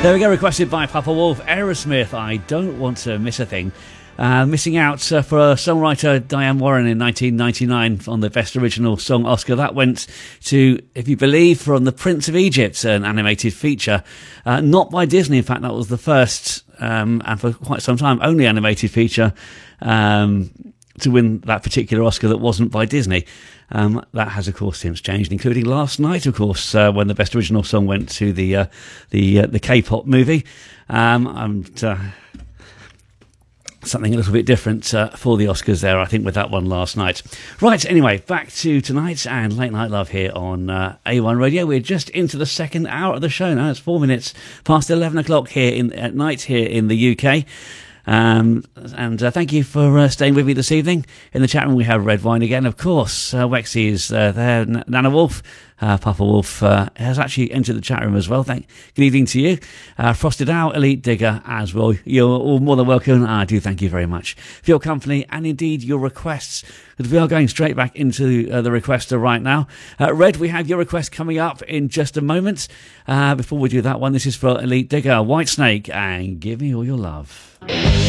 There we go, requested by Papa Wolf, Aerosmith, I Don't Want to Miss a Thing. Missing out for songwriter Diane Warren in 1999 on the Best Original Song Oscar. That went to, if you believe, from The Prince of Egypt, an animated feature. Not by Disney, in fact, that was the first, and for quite some time, only animated feature to win that particular Oscar that wasn't by Disney. That has, of course, since changed, including last night, of course, when the Best Original Song went to the K-pop movie. Something a little bit different for the Oscars there, I think, with that one last night. Right, anyway, back to tonight and Late Night Love here on A1 Radio. We're just into the second hour of the show now. It's 4 minutes past 11 o'clock here at night here in the UK. And thank you for staying with me this evening. In the chat room we have Red Wine again, of course. Wexy is there. Nana Wolf, Papa Wolf has actually entered the chat room as well. Good evening to you. Frosted Owl, Elite Digger as well. You're all more than welcome. I do thank you very much for your company and indeed your requests, because we are going straight back into the requester right now. Red, we have your request coming up in just a moment. Before we do that one, this is for Elite Digger, Whitesnake, and Give Me All Your Love.